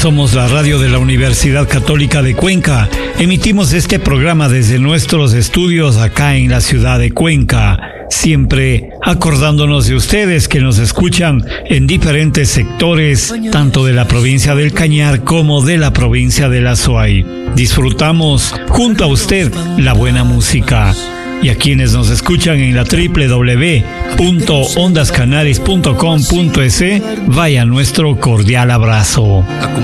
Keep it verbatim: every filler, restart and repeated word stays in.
Somos la radio de la Universidad Católica de Cuenca. Emitimos este programa desde nuestros estudios acá en la ciudad de Cuenca, siempre acordándonos de ustedes que nos escuchan en diferentes sectores, tanto de la provincia del Cañar como de la provincia de La Suay. Disfrutamos junto a usted la buena música. Y a quienes nos escuchan en la doble u doble u doble u punto ondas canaris punto com punto es, vaya nuestro cordial abrazo.